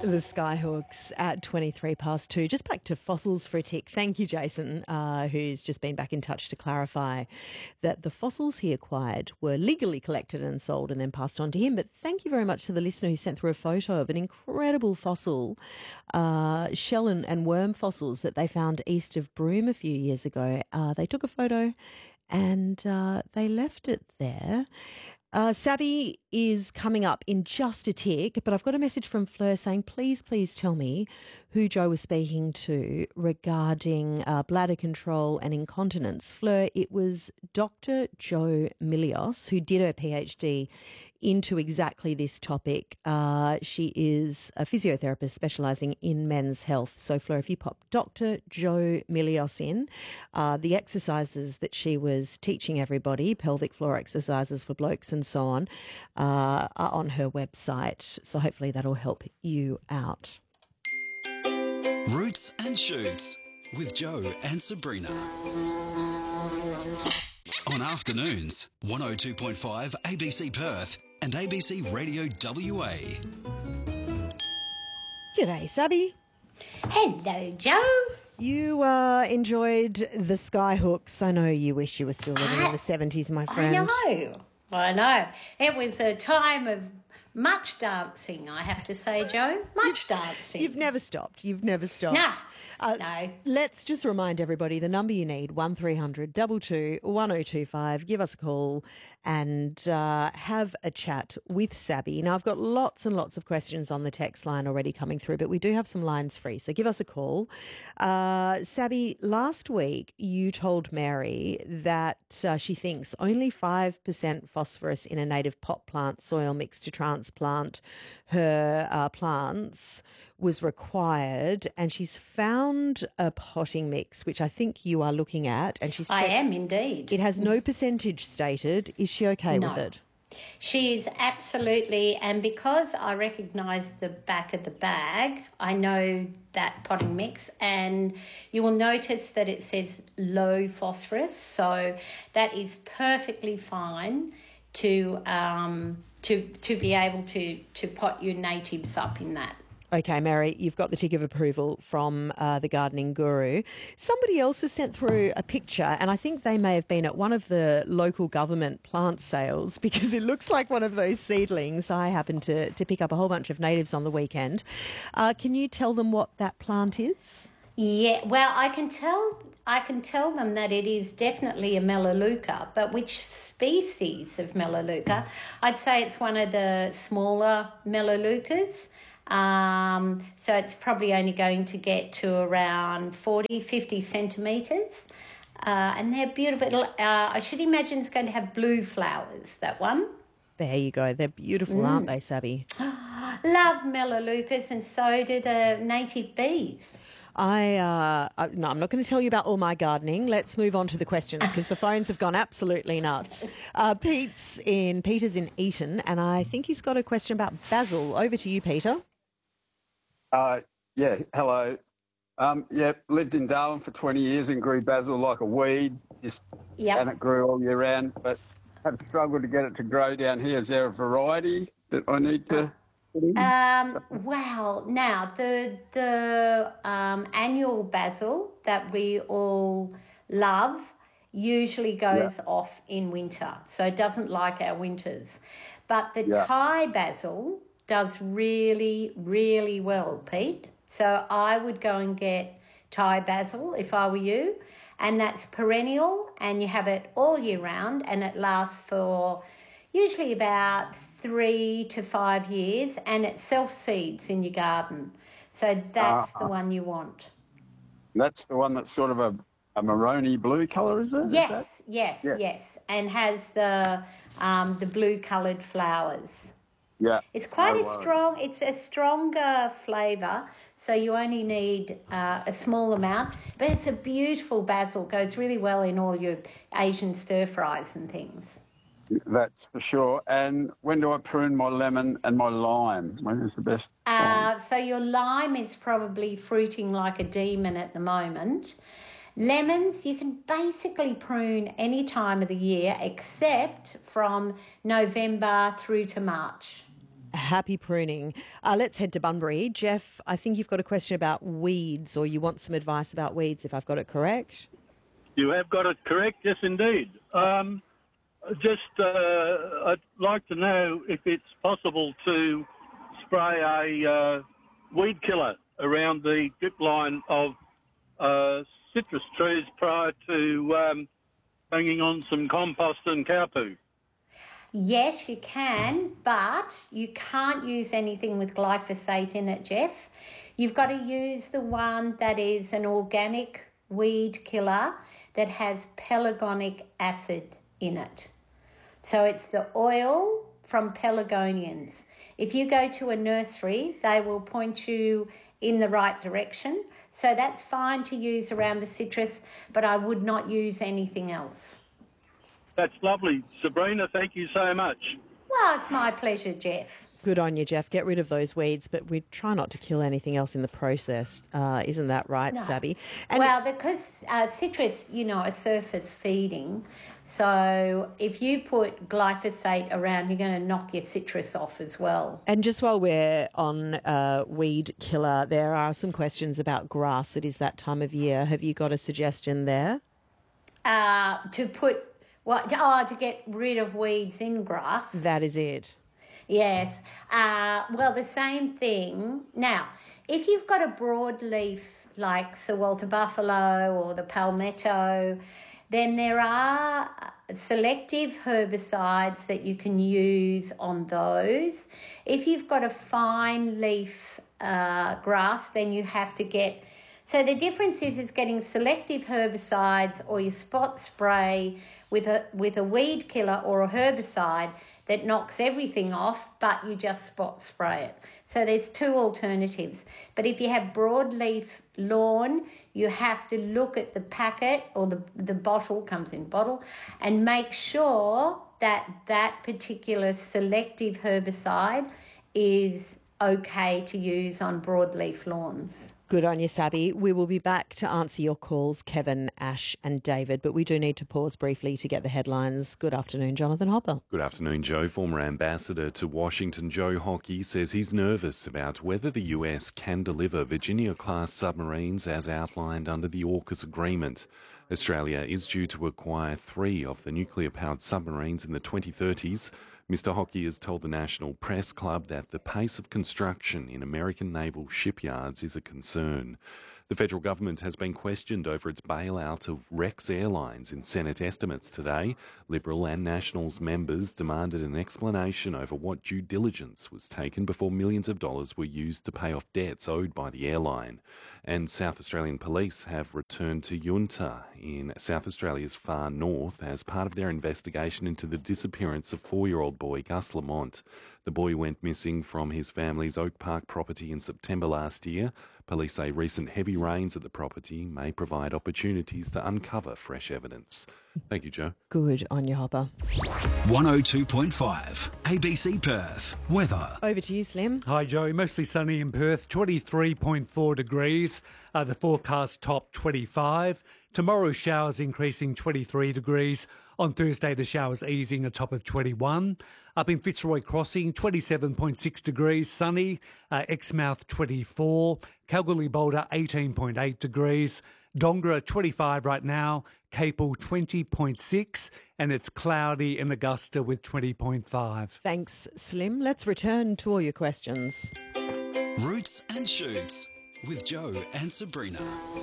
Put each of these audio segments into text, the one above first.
The Skyhawks at 23 past 2. Just back to fossils for a tick. Thank you, Jason, who's just been back in touch to clarify that the fossils he acquired were legally collected and sold and then passed on to him. But thank you very much to the listener who sent through a photo of an incredible fossil, shell and worm fossils that they found east of Broome a few years ago. They took a photo and they left it there. Sabby is coming up in just a tick, but I've got a message from Fleur saying, please tell me who Joe was speaking to regarding bladder control and incontinence. Fleur, it was Dr. Jo Milios who did her PhD into exactly this topic. She is a physiotherapist specialising in men's health. So, Fleur, if you pop Dr. Jo Milios in, the exercises that she was teaching everybody, pelvic floor exercises for blokes and so on, are on her website. So hopefully that'll help you out. Roots and Shoots with Joe and Sabrina. On afternoons, 102.5 ABC Perth and ABC Radio WA. G'day, Sabby. Hello, Joe. You enjoyed the Skyhooks. I know you wish you were still living in the 70s, my friend. I know. It was a time of much dancing, I have to say, Joe. Much dancing. You've never stopped. No. Let's just remind everybody the number you need, 1300 22 1025. Give us a call and have a chat with Sabby. Now, I've got lots and lots of questions on the text line already coming through, but we do have some lines free, so give us a call. Sabby, last week you told Mary that she thinks only 5% phosphorus in a native pot plant soil mix to transplant her plants was required, and she's found a potting mix, which I think you are looking at, and she's I am indeed. It has no percentage stated. Is she okay No. with it? She is absolutely, and because I recognise the back of the bag, I know that potting mix, and you will notice that it says low phosphorus, so that is perfectly fine to be able to pot your natives up in that. Okay, Mary, you've got the tick of approval from the Gardening Guru. Somebody else has sent through a picture, and I think they may have been at one of the local government plant sales because it looks like one of those seedlings. I happened to pick up a whole bunch of natives on the weekend. Can you tell them what that plant is? Yeah, well, I can tell them that it is definitely a Melaleuca, but which species of Melaleuca? I'd say it's one of the smaller Melaleucas. So it's probably only going to get to around 40-50 centimetres. And they're beautiful. I should imagine it's going to have blue flowers, that one. There you go. They're beautiful, aren't they, Sabby? Love Melaleucas, and so do the native bees. No, I'm not going to tell you about all my gardening. Let's move on to the questions because the phones have gone absolutely nuts. Peter's in Eton, and I think he's got a question about basil. Over to you, Peter. Yeah, hello. Lived in Darwin for 20 years and grew basil like a weed. And it grew all year round, but have struggled to get it to grow down here. Is there a variety that I need to put in? Well, now the annual basil that we all love usually goes off in winter, so it doesn't like our winters. But the Thai basil does really, really well, Pete. So I would go and get Thai basil if I were you, and that's perennial, and you have it all year round, and it lasts for usually about 3 to 5 years, and it self-seeds in your garden. So that's the one you want. That's the one that's sort of a maroony blue colour, is it? Yes, and has the blue coloured flowers. Yeah, it's quite It's a stronger flavour, so you only need a small amount. But it's a beautiful basil. Goes really well in all your Asian stir fries and things. That's for sure. And when do I prune my lemon and my lime? When is the best time? So your lime is probably fruiting like a demon at the moment. Lemons, you can basically prune any time of the year except from November through to March. Happy pruning. Let's head to Bunbury. Jeff, I think you've got a question about weeds, or you want some advice about weeds, if I've got it correct. You have got it correct, yes, indeed. I'd like to know if it's possible to spray a weed killer around the drip line of citrus trees prior to banging on some compost and cow poo. Yes, you can, but you can't use anything with glyphosate in it, Jeff. You've got to use the one that is an organic weed killer that has pelargonic acid in it. So it's the oil from pelargonians. If you go to a nursery, they will point you in the right direction. So that's fine to use around the citrus, but I would not use anything else. That's lovely. Sabrina, thank you so much. Well, it's my pleasure, Jeff. Good on you, Jeff. Get rid of those weeds, but we try not to kill anything else in the process. Isn't that right, No. Sabby? Well, because citrus, are surface feeding. So if you put glyphosate around, you're going to knock your citrus off as well. And just while we're on weed killer, there are some questions about grass. It is that time of year. Have you got a suggestion there? To get rid of weeds in grass. That is it. Yes. Well, the same thing. Now, if you've got a broadleaf like Sir Walter Buffalo or the palmetto, then there are selective herbicides that you can use on those. If you've got a fine leaf grass, then you have to get... So the difference is getting selective herbicides or you spot spray with a weed killer or a herbicide that knocks everything off, but you just spot spray it. So there's two alternatives. But if you have broadleaf lawn, you have to look at the packet or the bottle, comes in bottle, and make sure that particular selective herbicide is okay to use on broadleaf lawns. Good on you, Sabby. We will be back to answer your calls, Kevin, Ash and David, but we do need to pause briefly to get the headlines. Good afternoon, Jonathan Hopper. Good afternoon, Joe. Former ambassador to Washington, Joe Hockey, says he's nervous about whether the US can deliver Virginia-class submarines as outlined under the AUKUS agreement. Australia is due to acquire 3 of the nuclear-powered submarines in the 2030s. Mr. Hockey has told the National Press Club that the pace of construction in American naval shipyards is a concern. The federal government has been questioned over its bailout of Rex Airlines in Senate estimates today. Liberal and Nationals members demanded an explanation over what due diligence was taken before millions of dollars were used to pay off debts owed by the airline. And South Australian police have returned to Yunta in South Australia's far north as part of their investigation into the disappearance of 4-year-old boy Gus Lamont. The boy went missing from his family's Oak Park property in September last year. Police say recent heavy rains at the property may provide opportunities to uncover fresh evidence. Thank you, Joe. Good on you, Hopper. 102.5 ABC Perth. Weather. Over to you, Slim. Hi, Joe. Mostly sunny in Perth, 23.4 degrees. The forecast top 25. Tomorrow, showers increasing 23 degrees. On Thursday, the showers easing, a top of 21. Up in Fitzroy Crossing, 27.6 degrees, sunny. Exmouth, 24. Kalgoorlie Boulder, 18.8 degrees. Dongra, 25 right now. Capel, 20.6. And it's cloudy in Augusta with 20.5. Thanks, Slim. Let's return to all your questions. Roots and Shoots with Joe and Sabrina.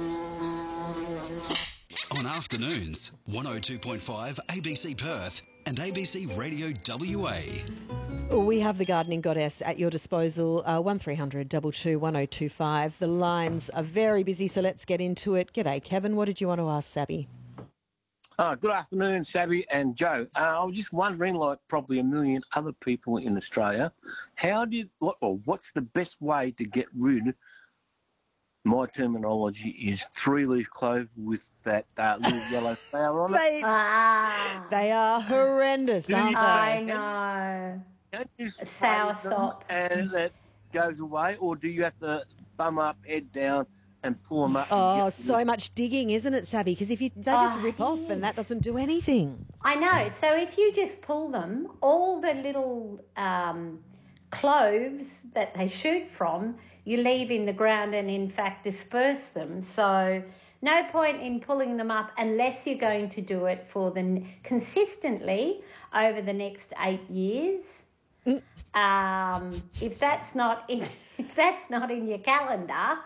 On afternoons, 102.5 ABC Perth and ABC Radio WA. We have the Gardening Goddess at your disposal, 1300 22 1025. The lines are very busy, so let's get into it. G'day, Kevin. What did you want to ask Sabby? Good afternoon, Sabby and Joe. I was just wondering, like probably a million other people in Australia, what's the best way to get rid? My terminology is 3-leaf clover with that little yellow flower on it. They are horrendous, aren't they? I know. Don't you Soursop. And that goes away, or do you have to bum up, head down, and pull them up? Oh, so much digging, isn't it, Sabby? Because they just rip off and that doesn't do anything. I know. So if you just pull them, all the little cloves that they shoot from, you leave in the ground and in fact disperse them. So no point in pulling them up unless you're going to do it for consistently over the next 8 years. If that's not in your calendar,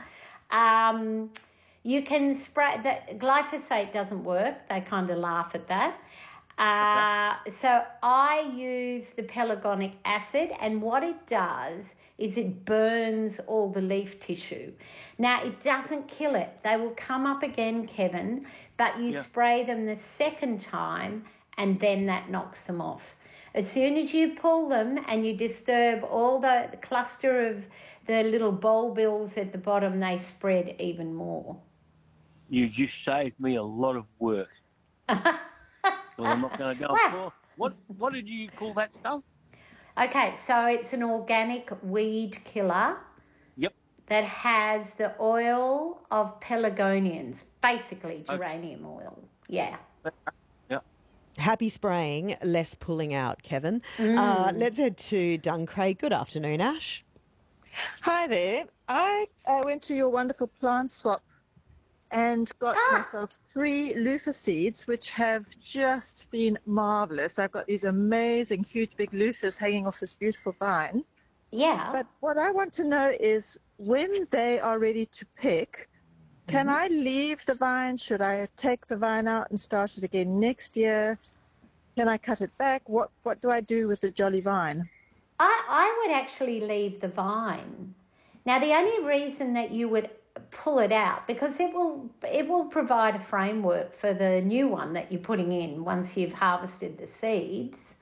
you can spray. That glyphosate doesn't work. They kind of laugh at that. So I use the pelargonic acid, and what it does is it burns all the leaf tissue. Now, it doesn't kill it. They will come up again, Kevin, but you spray them the second time and then that knocks them off. As soon as you pull them and you disturb all the cluster of the little bulbils at the bottom, they spread even more. You just saved me a lot of work. Well, I'm not going to go for. What did you call that stuff? Okay, so it's an organic weed killer. Yep. That has the oil of pelargonians, basically geranium oil. Yeah. Happy spraying, less pulling out, Kevin. Let's head to Duncraig. Good afternoon, Ash. Hi there. I went to your wonderful plant swap and got myself 3 loofah seeds, which have just been marvellous. I've got these amazing, huge, big loofahs hanging off this beautiful vine. Yeah. But what I want to know is when they are ready to pick, can I leave the vine? Should I take the vine out and start it again next year? Can I cut it back? What do I do with the jolly vine? I would actually leave the vine. Now, the only reason that you would pull it out, because it will provide a framework for the new one that you're putting in once you've harvested the seeds.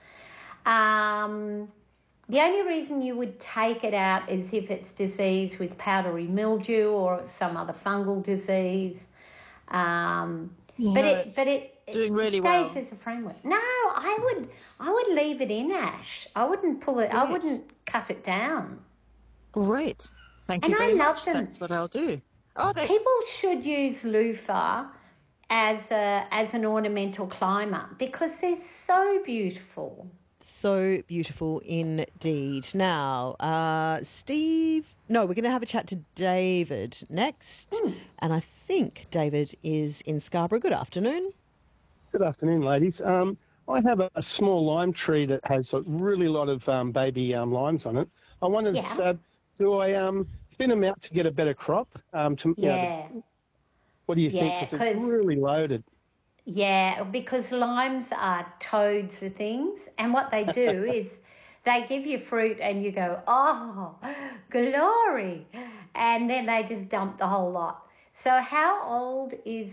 The only reason you would take it out is if it's diseased with powdery mildew or some other fungal disease. But it doing really stays well as a framework. No, I would leave it in, Ash. I wouldn't pull it. Great. I wouldn't cut it down. Great. Thank you very much. That's what I'll do. People should use loofah as an ornamental climber because they're so beautiful. So beautiful indeed. Now, Steve, no, we're going to have a chat to David next. And I think David is in Scarborough. Good afternoon. Good afternoon, ladies. I have a small lime tree that has a really lot of baby limes on it. I wondered, do I thin them out to get a better crop? What do you think? Because it's really loaded. Yeah, because limes are toads of things, and what they do is they give you fruit and you go, oh, glory, and then they just dump the whole lot. So how old is